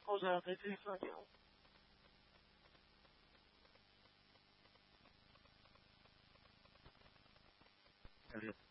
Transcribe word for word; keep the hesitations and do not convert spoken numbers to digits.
后再让他这三年。但是